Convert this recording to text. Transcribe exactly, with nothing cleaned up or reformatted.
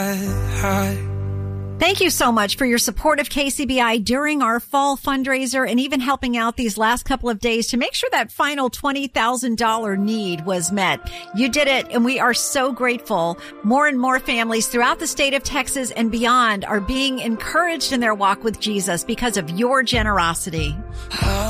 Thank you so much for your support of K C B I during our fall fundraiser and even helping out these last couple of days to make sure that final twenty thousand dollars need was met. You did it, and we are so grateful. More and more families throughout the state of Texas and beyond are being encouraged in their walk with Jesus because of your generosity.